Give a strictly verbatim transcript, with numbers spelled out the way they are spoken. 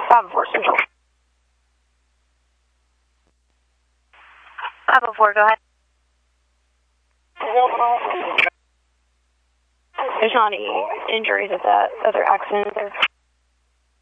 five oh four, Central. five oh four, go ahead. There's not any injuries at that other accident there.